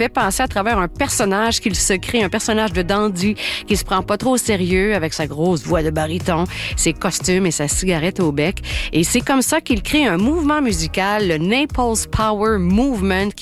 fait passer à travers un personnage qu'il se crée, un personnage de dandy qui se prend pas trop au sérieux avec sa grosse voix de baryton, ses costumes et sa cigarette au bec. Et c'est comme ça qu'il crée un mouvement musical, le Naples Power Movement,